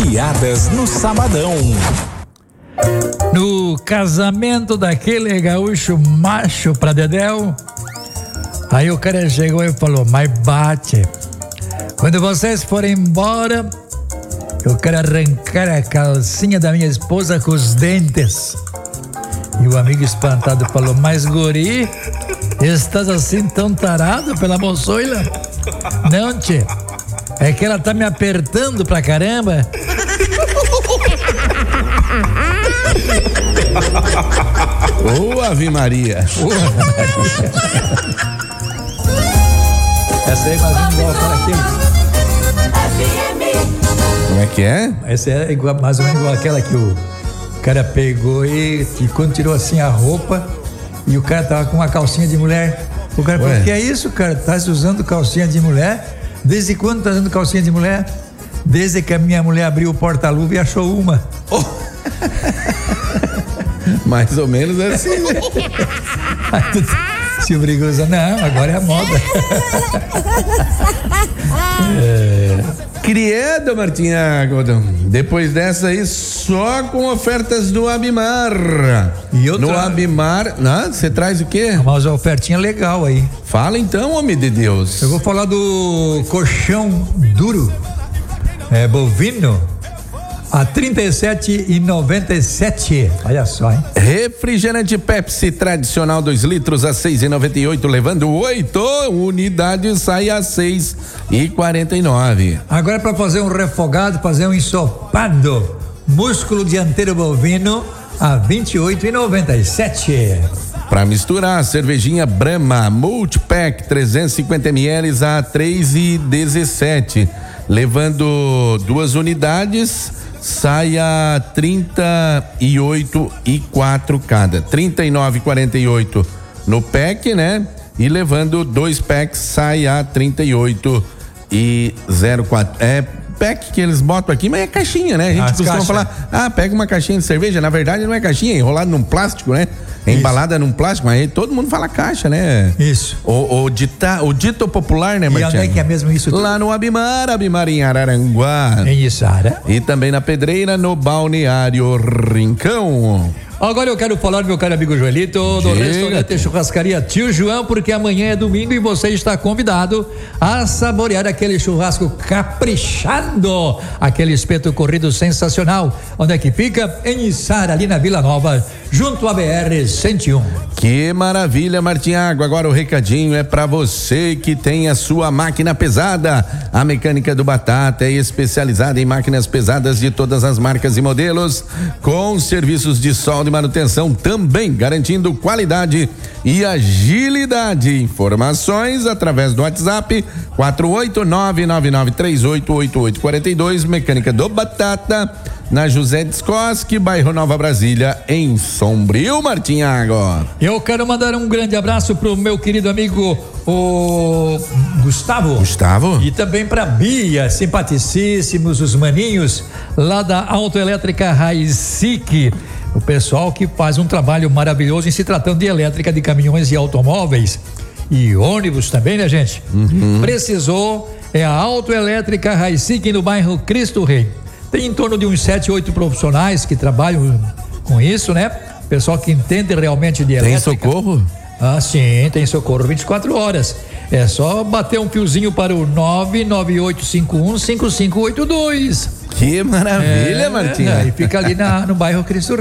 Piadas no Sabadão. No casamento daquele gaúcho macho pra Dedéu, aí o cara chegou e falou: mas bate, quando vocês forem embora, eu quero arrancar a calcinha da minha esposa com os dentes. E o amigo espantado falou: mas guri, estás assim tão tarado pela moçoila? Não, tchê, é que ela tá me apertando pra caramba. Ô, Ave Maria. Essa aí é mais ou menos igual para aquele. Como é que é? Essa é igual, mais ou menos igual aquela que o cara pegou e quando tirou assim a roupa e o cara tava com uma calcinha de mulher. O cara falou: que é isso, cara? Tá usando calcinha de mulher? Desde quando tá usando calcinha de mulher? Desde que a minha mulher abriu o porta-luva e achou uma. Oh. Mais ou menos assim, né? Se obrigou a usar, não, agora é a moda. Credo, Martinha Godão. Depois dessa aí, só com ofertas do Abimar. E outra... No Abimar, você traz o quê? Mas uma ofertinha legal aí. Fala então, homem de Deus. Eu vou falar do colchão duro, bovino, a R$37,97. Olha só, hein? Refrigerante Pepsi tradicional 2 litros a R$6,98, levando 8 unidades, sai a R$6,49. Agora, para fazer um refogado, fazer um ensopado, músculo dianteiro bovino a R$28,97. Para misturar, cervejinha Brahma Multipack 350 ml a R$3,17, levando 2 unidades, sai a R$38,04 cada, R$39,48 no pack, né? E levando 2 packs, sai a R$38,04. É pack que eles botam aqui, mas é caixinha, né? A gente costuma falar: pega uma caixinha de cerveja. Na verdade não é caixinha, é enrolado num plástico, né? Embalada num plástico, mas aí todo mundo fala caixa, né? Isso. O dito popular, né, Martinho? E onde é que é mesmo isso? Lá no Abimar em Araranguá. Em Içara. E também na Pedreira, no Balneário Rincão. Agora eu quero falar, meu caro amigo Joelito, do restaurante Churrascaria Tio João, porque amanhã é domingo e você está convidado a saborear aquele churrasco caprichado, aquele espeto corrido sensacional. Onde é que fica? Em Içara, ali na Vila Nova, junto à BR-101. Que maravilha, Martinhago. Agora o recadinho é para você que tem a sua máquina pesada. A Mecânica do Batata é especializada em máquinas pesadas de todas as marcas e modelos, com serviços de solda e manutenção, também garantindo qualidade e agilidade. Informações através do WhatsApp 48999388842. Mecânica do Batata, na José Descosque, bairro Nova Brasília, em Sombrio, Martinhago. Eu quero mandar um grande abraço pro meu querido amigo o Gustavo. E também pra Bia, simpaticíssimos os maninhos lá da Autoelétrica Raicic. O pessoal que faz um trabalho maravilhoso em se tratando de elétrica de caminhões e automóveis e ônibus também, né, gente? Precisou, é a Autoelétrica Raicic no bairro Cristo Rei. Tem em torno de uns 7, 8 profissionais que trabalham com isso, né? Pessoal que entende realmente de elétrica. Tem socorro? Sim, tem socorro 24 horas. É só bater um fiozinho para o 998515582. Que maravilha, Martinha. E fica ali no bairro Cristo